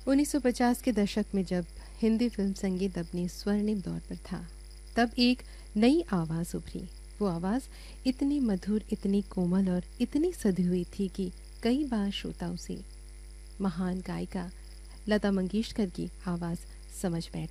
1950 के दशक में जब हिंदी फिल्म संगीत अपने स्वर्णिम दौर पर था, तब एक नई आवाज़ उभरी। वो आवाज़ इतनी मधुर, इतनी कोमल और इतनी सधी हुई थी कि कई बार श्रोता उसे महान गायिका लता मंगेशकर की आवाज़ समझ बैठते